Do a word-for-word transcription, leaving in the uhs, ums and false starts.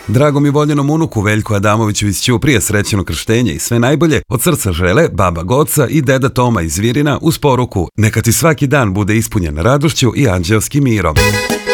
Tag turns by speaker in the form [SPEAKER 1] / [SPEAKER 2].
[SPEAKER 1] Dragom i voljenom unuku Veljku Adamoviću iz Ćuprije srećeno krštenje i sve najbolje od srca žele baba Goca i deda Toma iz Virina uz poruku: neka ti svaki dan bude ispunjen radošću i anđeoskim mirom.